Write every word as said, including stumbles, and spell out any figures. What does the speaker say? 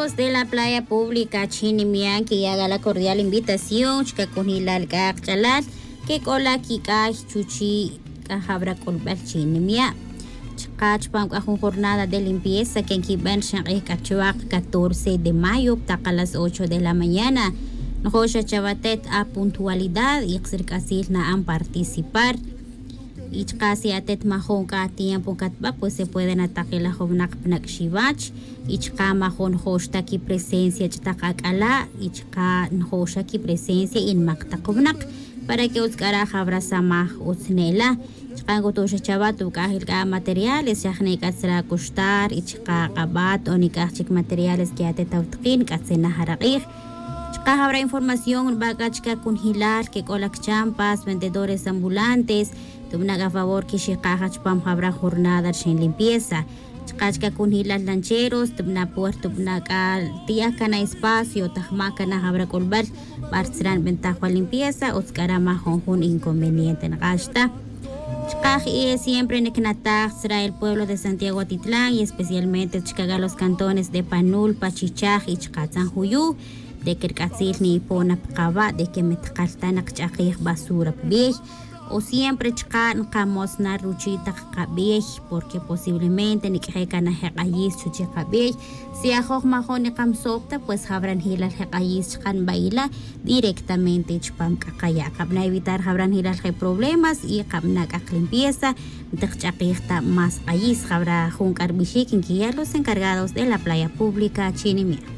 encargados de la playa pública Chinimian que haga la cordial invitación que con hilal chalat que cola kika chuchi habra colbal Chinimia Chachpam con jornada de limpieza que en Kiban Shanghai Cachuac catorce de mayo a las ocho de la mañana. Nojosa chavatet a puntualidad y exercasil na an participar. Y casi atet mahon ka tiempo katba pues se pueden ataque la hovnak pnak shivach. Y chka mahon hosta ki presencia chtakakala y chka nhosha ki presencia in maktakovnak para que uskara jabrasa mah utsnela. Chka gotosha chavatu kahil ka materiales shahne katsra kustar y chka qabat o nikachik materiales que atet autqin katsena haraqih. Habrá información bagachka con hilar que colak champas, vendedores ambulantes, tubnaga favor que shikahach pam habrá jornada sin limpieza. Chkachka con hilar lancheros, tubna puerto tubnaga tiakana espacio, tahmakana habrá colbar, barstran ventaja limpieza, oskara mahonjun inconveniente nagashta. Chkaj es siempre neknatag será el pueblo de Santiago Atitlán y especialmente Chkaga los cantones de Panul, Pachichaj y Chkatzanjuyú. De que el casil ni pona pacaba de que me tacaltan a chaqih basura bej o siempre chcan camos na ruchita cabej porque posiblemente ni que cana heqayis chuchi cabej si ajoj mahone camsopta pues habrán hilal heqayis chcan baila directamente chpam kakaya cabna evitar habrán hilal problemas y cabna kak limpieza de chaqihta más ayis habrá junkar bishik que ya los encargados de la playa pública Chinimia.